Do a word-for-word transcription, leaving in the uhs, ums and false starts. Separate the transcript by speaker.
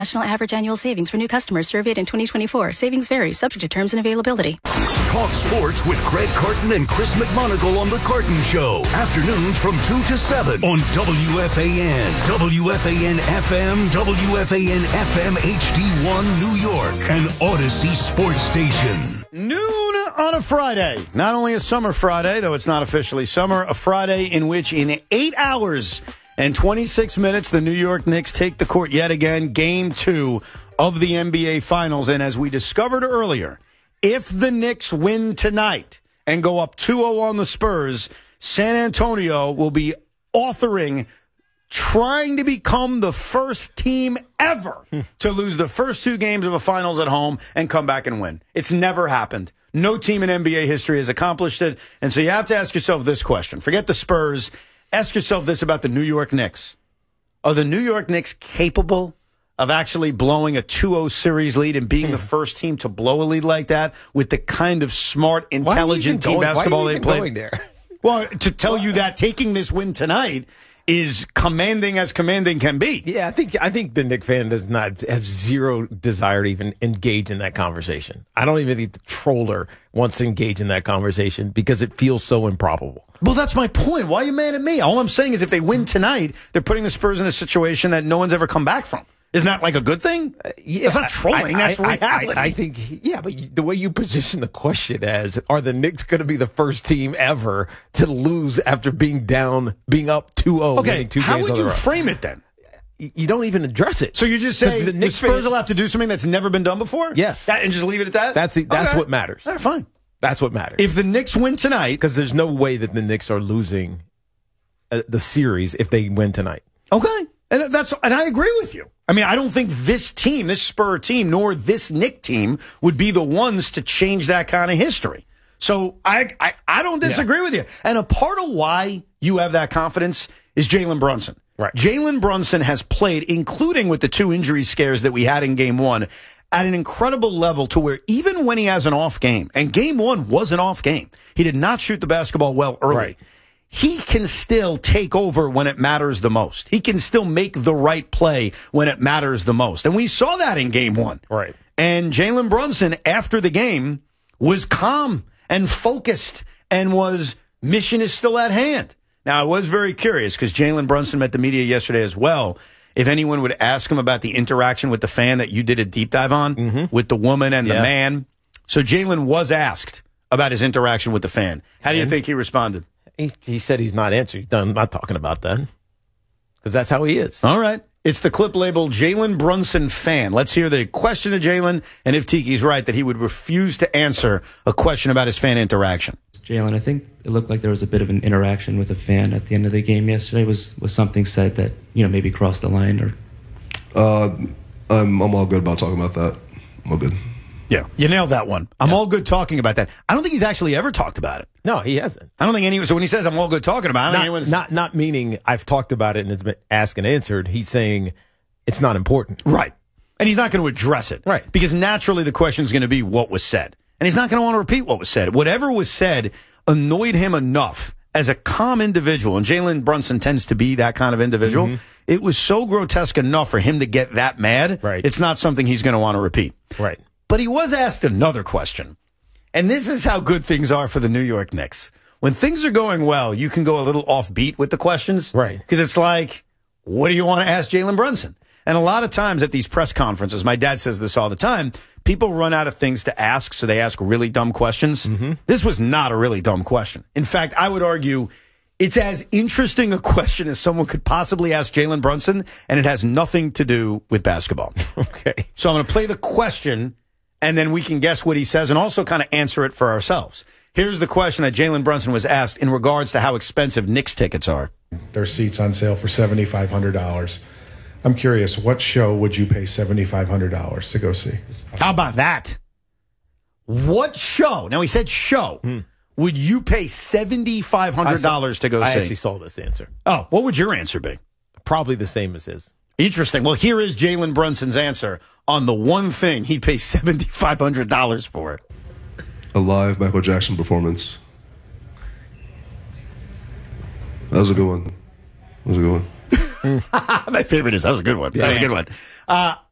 Speaker 1: National average annual savings for new customers surveyed in twenty twenty-four. Savings vary, subject to terms and availability.
Speaker 2: Talk sports with Greg Carton and Chris McMonagle on The Carton Show. Afternoons from two to seven on W F A N, W F A N F M, W F A N F M H D one New York, and Odyssey Sports Station.
Speaker 3: Noon on a Friday. Not only a summer Friday, though it's not officially summer, a Friday in which in eight hours and twenty-six minutes, the New York Knicks take the court yet again, game two of the N B A Finals. And as we discovered earlier, if the Knicks win tonight and go up two oh on the Spurs, San Antonio will be authoring trying to become the first team ever to lose the first two games of a finals at home and come back and win. It's never happened. No team in N B A history has accomplished it. And so you have to ask yourself this question. Forget the Spurs. Ask yourself this about the New York Knicks. Are the New York Knicks capable of actually blowing a two oh series lead and being hmm. the first team to blow a lead like that with the kind of smart, intelligent team
Speaker 4: going,
Speaker 3: basketball
Speaker 4: why are you
Speaker 3: they play?
Speaker 4: Going there?
Speaker 3: Well, to tell you that taking this win tonight is commanding as commanding can be.
Speaker 4: Yeah, I think I think the Knicks fan does not have zero desire to even engage in that conversation. I don't even think the troller wants to engage in that conversation because it feels so improbable.
Speaker 3: Well, that's my point. Why are you mad at me? All I'm saying is if they win tonight, they're putting the Spurs in a situation that no one's ever come back from. Isn't that like a good thing? Uh, yeah, it's not trolling. I, that's I, reality.
Speaker 4: I, I, I think, yeah, but the way you position the question as, are the Knicks going to be the first team ever to lose after being down, being up two oh?
Speaker 3: Okay,
Speaker 4: two
Speaker 3: how
Speaker 4: games
Speaker 3: would you
Speaker 4: row?
Speaker 3: frame it then?
Speaker 4: You don't even address it.
Speaker 3: So you just say the, the Spurs
Speaker 4: fan,
Speaker 3: will have to do something that's never been done before?
Speaker 4: Yes.
Speaker 3: That, and just leave it at that?
Speaker 4: That's the, that's
Speaker 3: okay.
Speaker 4: what matters.
Speaker 3: All right, fine.
Speaker 4: That's what matters.
Speaker 3: If the Knicks win tonight.
Speaker 4: Because there's no way that the Knicks are losing uh, the series if they win tonight.
Speaker 3: Okay. And that's and I agree with you. I mean, I don't think this team, this Spur team, nor this Knick team would be the ones to change that kind of history. So I I, I don't disagree yeah. with you. And a part of why you have that confidence is Jalen Brunson.
Speaker 4: Right.
Speaker 3: Jalen Brunson has played, including with the two injury scares that we had in game one, at an incredible level to where even when he has an off game, and game one was an off game, he did not shoot the basketball well early.
Speaker 4: Right.
Speaker 3: He can still take over when it matters the most. He can still make the right play when it matters the most. And we saw that in game one.
Speaker 4: Right.
Speaker 3: And Jalen Brunson, after the game, was calm and focused and was, mission is still at hand. Now, I was very curious because Jalen Brunson met the media yesterday as well. If anyone would ask him about the interaction with the fan that you did a deep dive on
Speaker 4: mm-hmm.
Speaker 3: with the woman and
Speaker 4: yeah.
Speaker 3: the man. So Jalen was asked about his interaction with the fan. How do you and think he responded?
Speaker 4: He, he said he's not answering. I'm not talking about that because that's how he is.
Speaker 3: All right. It's the clip labeled Jalen Brunson fan. Let's hear the question to Jalen and if Tiki's right that he would refuse to answer a question about his fan interaction.
Speaker 5: Jalen, I think it looked like there was a bit of an interaction with a fan at the end of the game yesterday. Was was something said that, you know, maybe crossed the line? Or
Speaker 6: uh, I'm, I'm all good about talking about that. I'm all good.
Speaker 3: Yeah, you nailed that one. I'm
Speaker 4: yeah.
Speaker 3: all good talking about that. I don't think he's actually ever talked about it.
Speaker 4: No, he hasn't.
Speaker 3: I don't think anyone. So when he says I'm all good talking about it, I don't
Speaker 4: not,
Speaker 3: think anyone's
Speaker 4: not not meaning I've talked about it and it's been asked and answered. He's saying it's not important.
Speaker 3: Right. And he's not going to address it.
Speaker 4: Right.
Speaker 3: Because naturally the question is going to be what was said. And he's not going to want to repeat what was said. Whatever was said annoyed him enough as a calm individual, and Jalen Brunson tends to be that kind of individual. Mm-hmm. It was so grotesque enough for him to get that mad.
Speaker 4: Right.
Speaker 3: It's not something he's going to want to repeat.
Speaker 4: Right.
Speaker 3: But he was asked another question. And this is how good things are for the New York Knicks. When things are going well, you can go a little offbeat with the questions.
Speaker 4: Right.
Speaker 3: Because it's like, what do you want to ask Jalen Brunson? And a lot of times at these press conferences, my dad says this all the time, people run out of things to ask, so they ask really dumb questions.
Speaker 4: Mm-hmm.
Speaker 3: This was not a really dumb question. In fact, I would argue it's as interesting a question as someone could possibly ask Jalen Brunson, and it has nothing to do with basketball.
Speaker 4: Okay.
Speaker 3: So I'm going to play the question, and then we can guess what he says and also kind of answer it for ourselves. Here's the question that Jalen Brunson was asked in regards to how expensive Knicks tickets are.
Speaker 7: There's seats on sale for seven thousand five hundred dollars. I'm curious, what show would you pay seven thousand five hundred dollars to go see?
Speaker 3: How about that? What show? Now, he said show.
Speaker 4: Hmm.
Speaker 3: Would you pay seven thousand five hundred dollars to go
Speaker 4: I
Speaker 3: see?
Speaker 4: I actually saw this answer.
Speaker 3: Oh, what would your answer be?
Speaker 4: Probably the same as his.
Speaker 3: Interesting. Well, here is Jalen Brunson's answer on the one thing he'd pay seven thousand five hundred dollars for.
Speaker 6: A live Michael Jackson performance. That was a good one. That was a good one.
Speaker 3: My favorite is that was a good one.
Speaker 4: Yeah,
Speaker 3: that was a good one. Uh,